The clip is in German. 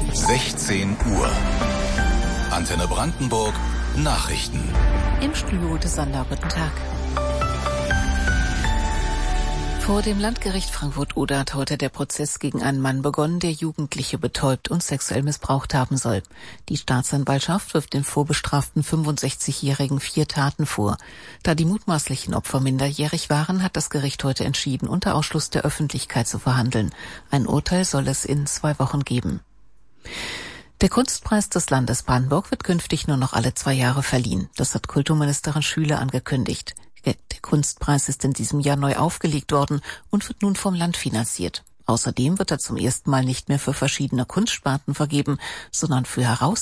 16 Uhr. Antenne Brandenburg Nachrichten. Im Studio des Sander, guten Tag. Vor dem Landgericht Frankfurt-Oder hat heute der Prozess gegen einen Mann begonnen, der Jugendliche betäubt und sexuell missbraucht haben soll. Die Staatsanwaltschaft wirft den vorbestraften 65-Jährigen 4 Taten vor. Da die mutmaßlichen Opfer minderjährig waren, hat das Gericht heute entschieden, unter Ausschluss der Öffentlichkeit zu verhandeln. Ein Urteil soll es in 2 Wochen geben. Der Kunstpreis des Landes Brandenburg wird künftig nur noch alle 2 Jahre verliehen. Das hat Kulturministerin Schüle angekündigt. Der Kunstpreis ist in diesem Jahr neu aufgelegt worden und wird nun vom Land finanziert. Außerdem wird er zum ersten Mal nicht mehr für verschiedene Kunstsparten vergeben, sondern für